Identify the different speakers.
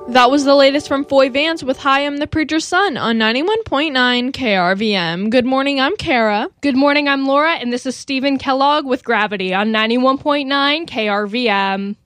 Speaker 1: That was the latest from Foy Vance with Hi, I'm the Preacher's Son on 91.9 KRVM. Good morning, I'm Kara.
Speaker 2: Good morning, I'm Laura, and this is Stephen Kellogg with Gravity on 91.9 KRVM.